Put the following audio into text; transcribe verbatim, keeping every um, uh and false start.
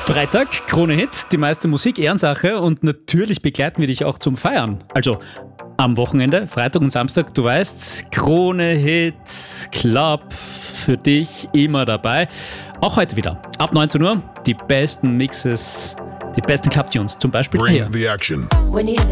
Freitag, Krone Hit, die meiste Musik, Ehrensache und natürlich begleiten wir dich auch zum Feiern. Also am Wochenende, Freitag und Samstag, du weißt, Krone Hit, Club, für dich immer dabei. Auch heute wieder, ab neunzehn Uhr, die besten Mixes, die besten Club-Tunes, zum Beispiel Bring hier. the action.